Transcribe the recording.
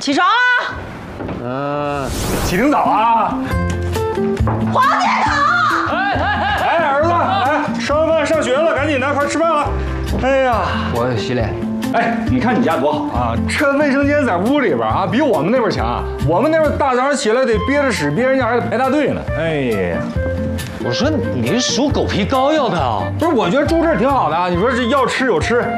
起床啊！ 起挺早啊！ 黄天堂， 哎，儿子，来，吃完饭上学了，赶紧的，快吃饭了。哎呀， 我洗脸。 哎，你看你家多好啊！这卫生间在屋里边啊，比我们那边强。我们那边大早上起来得憋着屎，憋人家还得排大队呢。哎呀， 我说你是属狗皮膏药的啊？ 不是，我觉得住这儿挺好的啊。你说这要吃有吃。